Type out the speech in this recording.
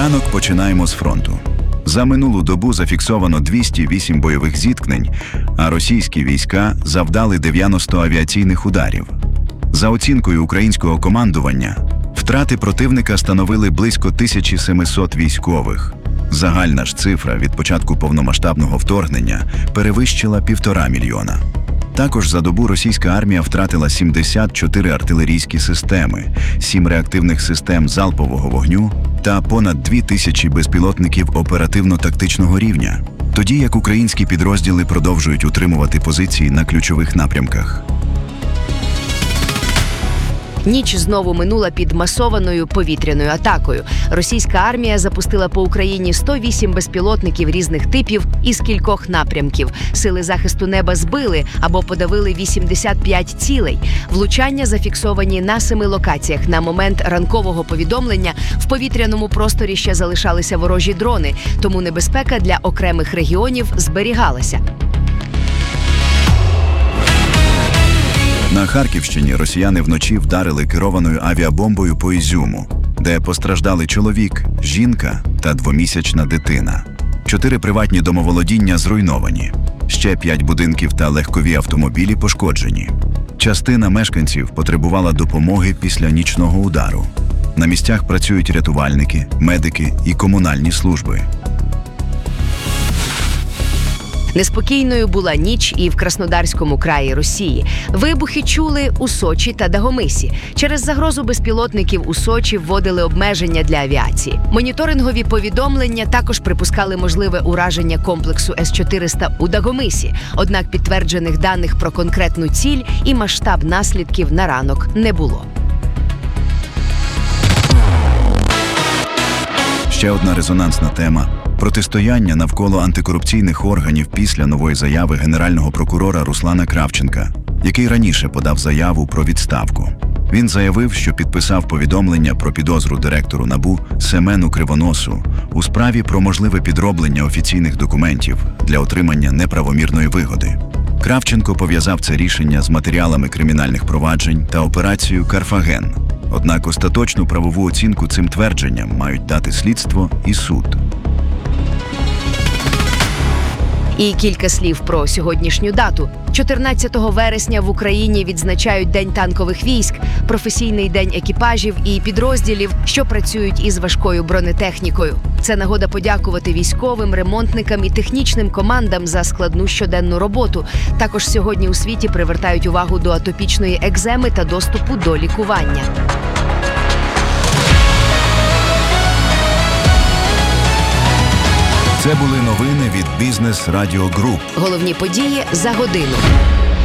Ранок починаємо з фронту. За минулу добу зафіксовано 208 бойових зіткнень, а російські війська завдали 90 авіаційних ударів. За оцінкою українського командування, втрати противника становили близько 1700 військових. Загальна ж цифра від початку повномасштабного вторгнення перевищила 1,5 мільйона. Також за добу російська армія втратила 74 артилерійські системи, 7 реактивних систем залпового вогню та понад 2000 безпілотників оперативно-тактичного рівня, тоді як українські підрозділи продовжують утримувати позиції на ключових напрямках. Ніч знову минула під масованою повітряною атакою. Російська армія запустила по Україні 108 безпілотників різних типів із кількох напрямків. Сили захисту неба збили або подавили 85 цілей. Влучання зафіксовані на 7 локаціях. На момент ранкового повідомлення в повітряному просторі ще залишалися ворожі дрони, тому небезпека для окремих регіонів зберігалася. На Харківщині росіяни вночі вдарили керованою авіабомбою по Ізюму, де постраждали чоловік, жінка та 2-місячна дитина. 4 приватні домоволодіння зруйновані. Ще 5 будинків та легкові автомобілі пошкоджені. Частина мешканців потребувала допомоги після нічного удару. На місцях працюють рятувальники, медики і комунальні служби. Неспокійною була ніч і в Краснодарському краї Росії. Вибухи чули у Сочі та Дагомисі. Через загрозу безпілотників у Сочі вводили обмеження для авіації. Моніторингові повідомлення також припускали можливе ураження комплексу С-400 у Дагомисі. Однак підтверджених даних про конкретну ціль і масштаб наслідків на ранок не було. Ще одна резонансна тема – протистояння навколо антикорупційних органів після нової заяви генерального прокурора Руслана Кравченка, який раніше подав заяву про відставку. Він заявив, що підписав повідомлення про підозру директору НАБУ Семену Кривоносу у справі про можливе підроблення офіційних документів для отримання неправомірної вигоди. Кравченко пов'язав це рішення з матеріалами кримінальних проваджень та операцією «Карфаген». Однак остаточну правову оцінку цим твердженням мають дати слідство і суд. І кілька слів про сьогоднішню дату. 14 вересня в Україні відзначають День танкових військ, професійний день екіпажів і підрозділів, що працюють із важкою бронетехнікою. Це нагода подякувати військовим, ремонтникам і технічним командам за складну щоденну роботу. Також сьогодні у світі привертають увагу до атопічної екземи та доступу до лікування. Це були новини від Бізнес Радіо Груп. Головні події за годину.